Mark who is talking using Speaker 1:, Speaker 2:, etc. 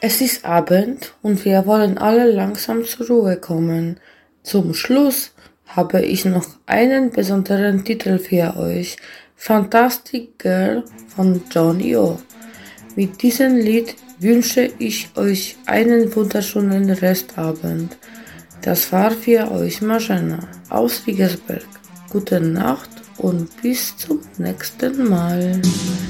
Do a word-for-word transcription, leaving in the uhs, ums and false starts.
Speaker 1: Es ist Abend und wir wollen alle langsam zur Ruhe kommen. Zum Schluss habe ich noch einen besonderen Titel für euch. Fantastic Girl von Johnny O. Mit diesem Lied wünsche ich euch einen wunderschönen Restabend. Das war für euch Marzena aus Riegersberg. Gute Nacht und bis zum nächsten Mal.